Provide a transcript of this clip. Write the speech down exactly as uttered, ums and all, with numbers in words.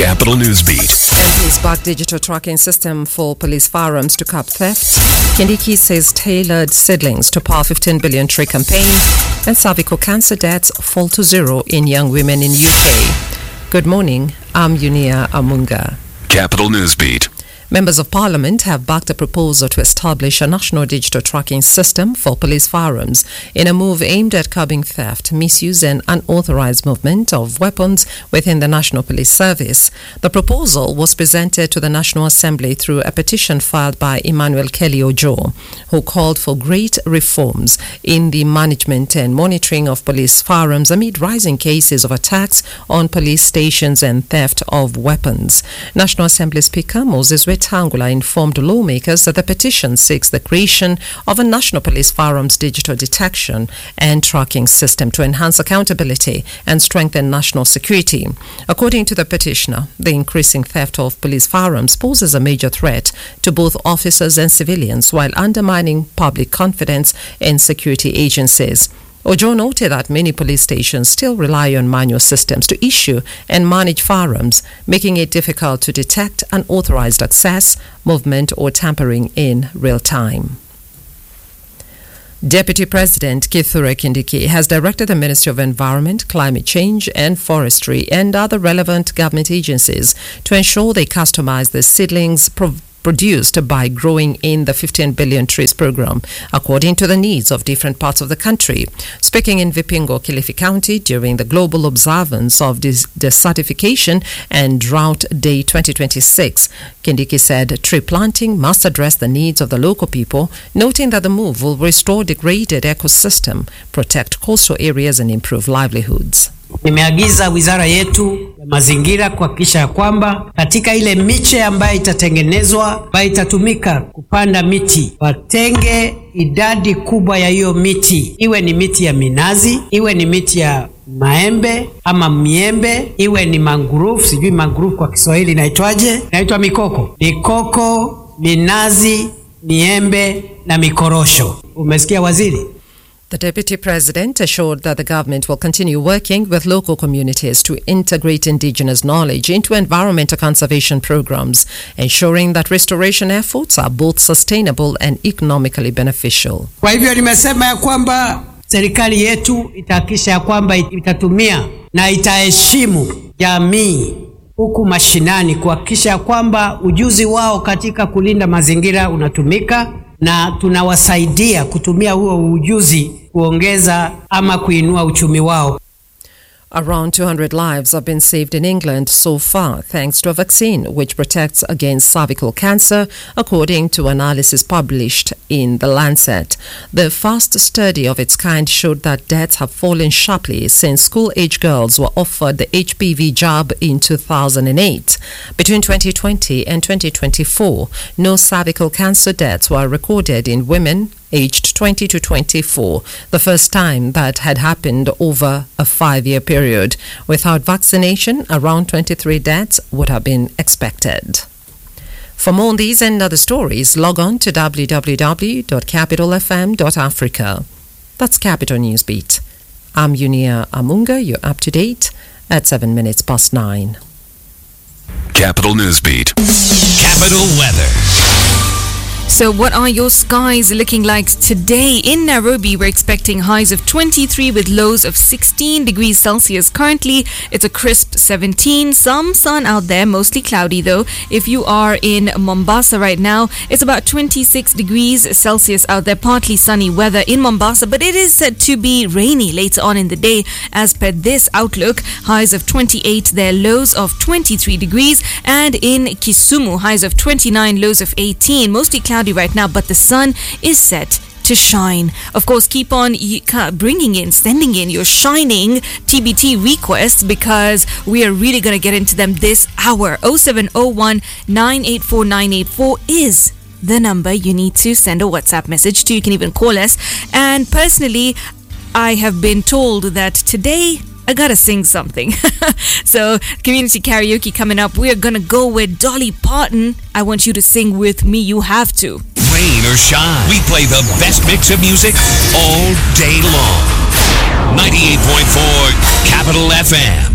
Capital Newsbeat. M Ps back digital tracking system for police firearms to curb theft. Kindiki says tailored seedlings to power fifteen billion tree campaign. And cervical cancer deaths fall to zero in young women in U K. Good morning, I'm Yunia Amunga. Capital Newsbeat. Members of Parliament have backed a proposal to establish a national digital tracking system for police firearms in a move aimed at curbing theft, misuse and unauthorized movement of weapons within the National Police Service. The proposal was presented to the National Assembly through a petition filed by Emmanuel Kelly-Ojo, who called for great reforms in the management and monitoring of police firearms amid rising cases of attacks on police stations and theft of weapons. National Assembly Speaker Moses Wetangula informed lawmakers that the petition seeks the creation of a national police firearms digital detection and tracking system to enhance accountability and strengthen national security. According to the petitioner, the increasing theft of police firearms poses a major threat to both officers and civilians while undermining public confidence in security agencies. Ojo noted that many police stations still rely on manual systems to issue and manage firearms, making it difficult to detect unauthorized access, movement, or tampering in real time. Deputy President Kithure Kindiki has directed the Ministry of Environment, Climate Change and Forestry and other relevant government agencies to ensure they customize the seedlings pro- produced by growing in the fifteen billion trees program according to the needs of different parts of the country. Speaking in Vipingo, Kilifi County during the global observance of this desertification and Drought Day twenty twenty-six, Kindiki said tree planting must address the needs of the local people, noting that the move will restore degraded ecosystem, protect coastal areas and improve livelihoods. Nimeagiza wizara yetu ya mazingira kuhakikisha ya kwamba katika ile miche ambayo itatengenezwa, ambayo itatumika kupanda miti, watenge idadi kubwa ya hiyo miti. Iwe ni miti ya minazi, iwe ni miti ya maembe ama miembe, iwe ni mangrove, sijui mangrove kwa Kiswahili inaitwaje? Inaitwa mikoko. Mikoko, minazi, miembe na mikorosho. Umesikia waziri? The Deputy President assured that the government will continue working with local communities to integrate indigenous knowledge into environmental conservation programs, ensuring that restoration efforts are both sustainable and economically beneficial. Kwa hivyo nimesema ya kwamba serikali yetu itahakikisha ya kwamba itatumia na itaheshimu jamii huku mashinani kuhakikisha ya kwamba ujuzi wao katika kulinda mazingira unatumika, na tunawasaidia kutumia huo ujuzi kuongeza ama kuinua uchumi wao. Around two hundred lives have been saved in England so far thanks to a vaccine which protects against cervical cancer, according to analysis published in The Lancet. The first study of its kind showed that deaths have fallen sharply since school-age girls were offered the H P V jab in two thousand eight. Between twenty twenty and twenty twenty-four, no cervical cancer deaths were recorded in women aged twenty to twenty-four, the first time that had happened over a five-year period. Without vaccination, around twenty-three deaths would have been expected. For more on these and other stories, log on to w w w dot capital f m dot africa. That's Capital Newsbeat. I'm Yunia Amunga. You're up to date at seven minutes past nine. Capital Newsbeat. Capital Weather. So what are your skies looking like today? In Nairobi, we're expecting highs of twenty-three with lows of sixteen degrees Celsius. Currently, it's a crisp seventeen. Some sun out there, mostly cloudy though. If you are in Mombasa right now, it's about twenty-six degrees Celsius out there. Partly sunny weather in Mombasa, but it is said to be rainy later on in the day as per this outlook. Highs of twenty-eight there, lows of twenty-three degrees. And in Kisumu, highs of twenty-nine, lows of eighteen. Mostly cloudy right now, but the sun is set to shine. Of course, keep on bringing in, sending in your shining T B T requests because we are really going to get into them this hour. oh seven oh one, nine eight four, nine eight four is the number you need to send a WhatsApp message to. You can even call us. And personally, I have been told that today I gotta sing something. So, community karaoke coming up. We're gonna go with Dolly Parton. I want you to sing with me. You have to. Rain or shine, we play the best mix of music all day long. ninety-eight point four Capital F M.